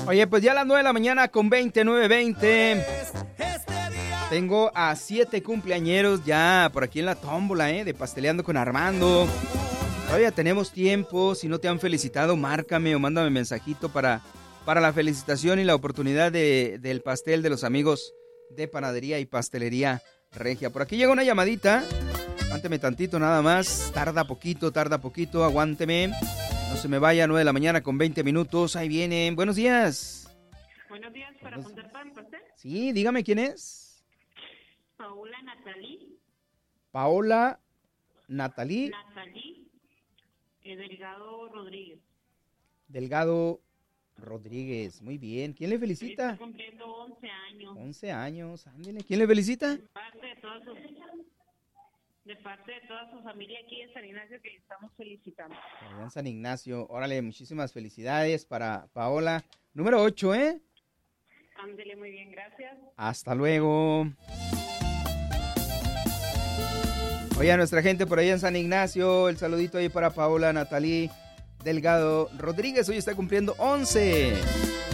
Oye, pues ya a las 9 de la mañana con 9:20. Tengo a 7 cumpleañeros ya por aquí en la tómbola, de Pasteleando con Armando. Todavía tenemos tiempo. Si no te han felicitado, márcame o mándame mensajito para la felicitación y la oportunidad del pastel de los amigos de Panadería y Pastelería Regia. Por aquí llega una llamadita. Aguánteme tantito nada más. Tarda poquito, aguánteme. No se me vaya, 9 de la mañana con 20 minutos. Ahí vienen. Buenos días. Buenos días, para apuntar para el pastel. Sí, dígame quién es. Paola Natalí. Paola Natalí. Delgado Rodríguez. Delgado Rodríguez, muy bien. ¿Quién le felicita? Está cumpliendo 11 años. 11 años, ándele. ¿Quién le felicita? De parte de toda su familia aquí en San Ignacio que le estamos felicitando. Allá en San Ignacio, órale, muchísimas felicidades para Paola. Número 8, ¿eh? Ándele, muy bien, gracias. Hasta luego. Oye, a nuestra gente por allá en San Ignacio, el saludito ahí para Paola Natalí Delgado Rodríguez. Hoy está cumpliendo 11.